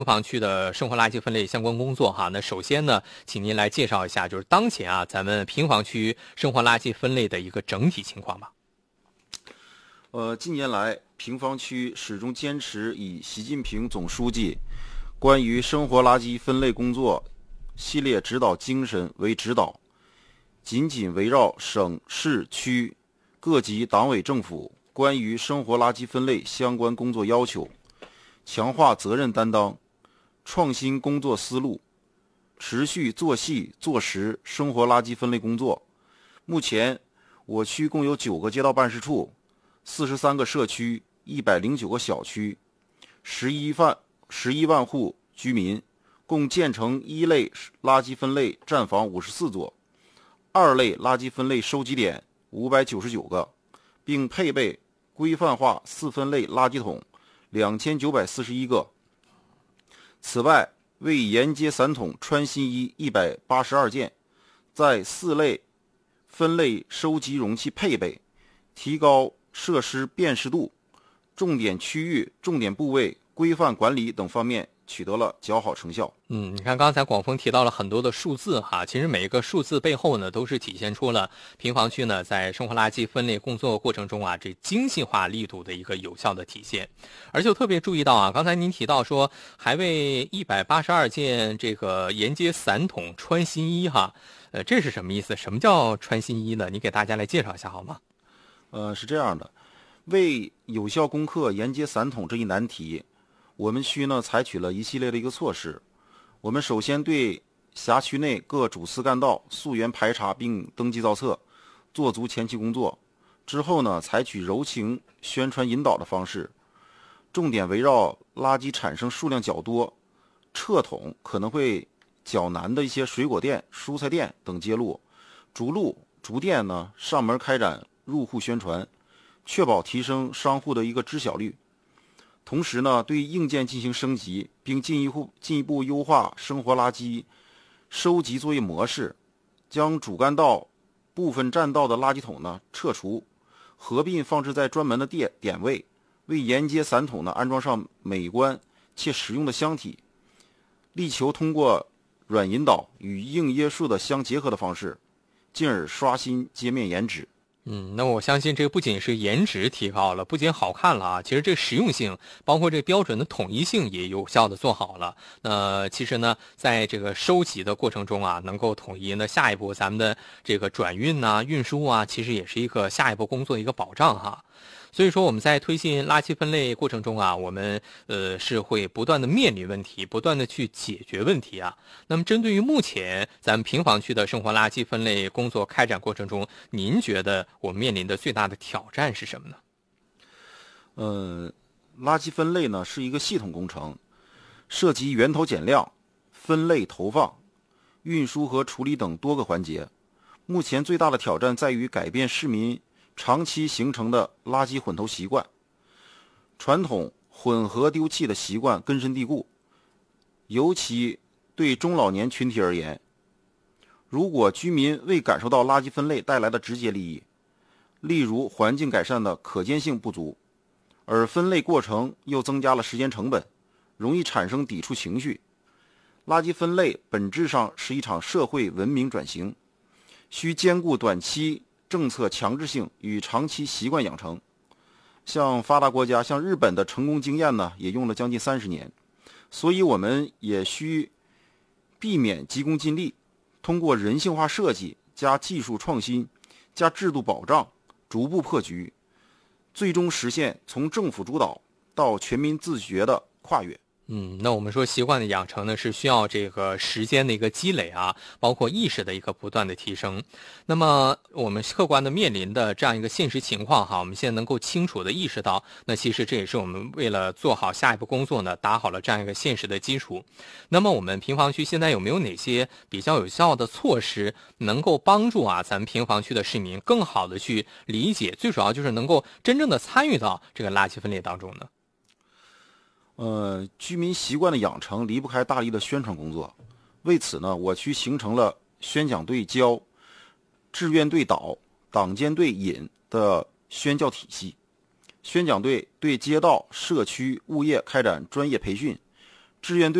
房区的生活垃圾分类相关工作哈，那首先呢，请您来介绍一下，就是当前啊，咱们平房区生活垃圾分类的一个整体情况吧。 近年来，平房区始终坚持以习近平总书记关于生活垃圾分类工作系列指导精神为指导，紧紧围绕省市区各级党委政府关于生活垃圾分类相关工作要求，强化责任担当，创新工作思路，持续做细做实生活垃圾分类工作。目前，我区共有9个街道办事处、43个社区、109个小区、11万户居民，共建成一类垃圾分类站房54座，二类垃圾分类收集点599个，并配备规范化4分类垃圾桶2941个。此外，为沿街散桶穿新衣182件，在4类分类收集容器配备、提高设施辨识度、重点区域、重点部位规范管理等方面取得了较好成效。 你看刚才广峰提到了很多的数字哈，其实每一个数字背后呢，都是体现出了平房区呢在生活垃圾分类工作过程中啊，这精细化力度的一个有效的体现。而且我特别注意到啊，刚才您提到说还为182件这个沿街散桶穿新衣哈，这是什么意思？什么叫穿新衣呢？你给大家来介绍一下好吗？ 是这样的，为有效攻克沿街散桶这一难题，我们区呢采取了一系列的一个措施。我们首先对辖区内各主次干道溯源排查并登记造册，做足前期工作。之后呢，采取柔情宣传引导的方式，重点围绕垃圾产生数量较多、撤桶可能会较难的一些水果店、蔬菜店等街路，逐路逐店呢上门开展入户宣传，确保提升商户的一个知晓率。同时呢，对硬件进行升级，并进一步优化生活垃圾收集作业模式，将主干道部分占道的垃圾桶呢撤除，合并放置在专门的点位，为沿街散桶呢安装上美观且实用的箱体，力求通过软引导与硬约束的相结合的方式，进而刷新街面颜值。 那我相信这个不仅是颜值提高了，不仅好看了啊，其实这个实用性，包括这标准的统一性也有效的做好了。那其实呢，在这个收集的过程中啊，能够统一，那下一步咱们的这个转运啊、运输啊，其实也是一个下一步工作的一个保障哈。所以说我们在推进垃圾分类过程中啊，我们是会不断的面临问题，不断的去解决问题啊。那么针对于目前咱们平房区的生活垃圾分类工作开展过程中，您觉得我们面临的最大的挑战是什么呢？ 垃圾分类呢是一个系统工程，涉及源头减量、分类投放、运输和处理等多个环节。目前最大的挑战在于改变市民长期形成的垃圾混投习惯，传统混合丢弃的习惯根深蒂固，尤其对中老年群体而言，如果居民未感受到垃圾分类带来的直接利益，例如环境改善的可见性不足，而分类过程又增加了时间成本，容易产生抵触情绪。垃圾分类本质上是一场社会文明转型，需兼顾短期政策强制性与长期习惯养成。像发达国家，像日本的成功经验呢，也用了将近30年。所以我们也需避免急功近利，通过人性化设计加技术创新加制度保障，逐步破局，最终实现从政府主导到全民自觉的跨越。 那我们说习惯的养成呢，是需要这个时间的一个积累啊，包括意识的一个不断的提升。那么我们客观的面临的这样一个现实情况哈，我们现在能够清楚的意识到，那其实这也是我们为了做好下一步工作呢，打好了这样一个现实的基础。那么我们平房区现在有没有哪些比较有效的措施，能够帮助咱们平房区的市民更好的去理解，最主要就是能够真正的参与到这个垃圾分类当中呢？ 居民习惯的养成离不开大力的宣传工作。为此呢，我区形成了宣讲队教、志愿队导、党监队引的宣教体系。宣讲队对街道、社区、物业开展专业培训， 志愿队